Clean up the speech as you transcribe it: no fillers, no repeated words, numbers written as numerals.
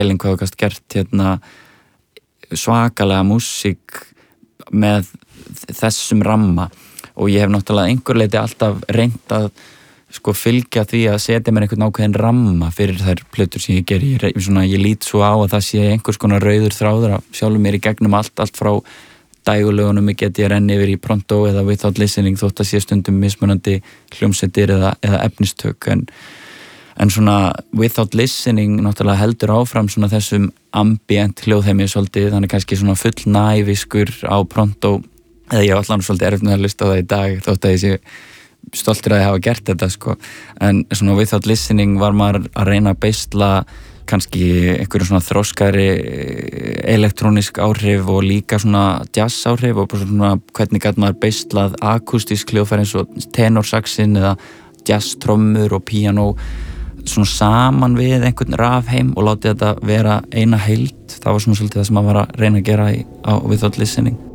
Elín, hvað þú gast gert svakalega músík með þessum ramma og ég hef náttúrulega einhver leyti alltaf reynt að sko fylgja því að setja mér einhvern ákveðin ramma fyrir þær plötur sem ég geri. Ég lít svo á að það sé einhvers konar rauður þráður af sjálfum mér í gegnum allt frá dægulögunum í GTRN yfir í Pronto eða Without Listening þótt að sé stundum mismunandi hljómsveitir eða efnistök en svona Without Listening náttúrulega heldur áfram svona þessum ambient hljóðheimi svolítið, þannig kannski svona fullnæviskur á Pronto eða ég var allan svolítið erfitt með að hlusta á það í dag þótt að ég sé stoltur að ég hafa gert þetta sko, en svona Without Listening var maður að reyna að beisla kannski einhverjum svona þroskari elektrónisk áhrif og líka svona jazz áhrif og bara svona hvernig gat maður beislað akústísk hljóðfæri eins og tenorsaxin eða jazz trommur og píanó svona saman við einhvern rafheim og látið þetta vera eina heild. Það var svona svolítið það sem maður var að reyna að gera á Without Listening.